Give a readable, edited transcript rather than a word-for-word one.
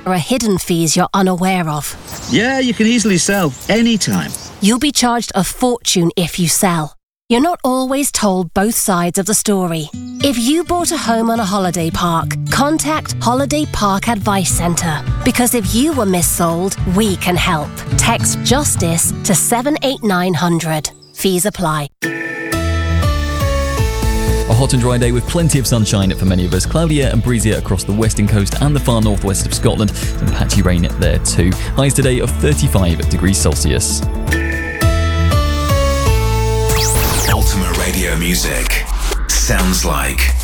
There are hidden fees you're unaware of. Yeah, you can easily sell anytime. You'll be charged a fortune if you sell. You're not always told both sides of the story. If you bought a home on a holiday park, contact Holiday Park Advice Centre. Because if you were missold, we can help. Text JUSTICE to 78900. Fees apply. A hot and dry day with plenty of sunshine for many of us. Cloudier and breezier across the western coast and the far northwest of Scotland, and patchy rain there too. Highs today of 35 degrees Celsius. Ultimate radio music sounds like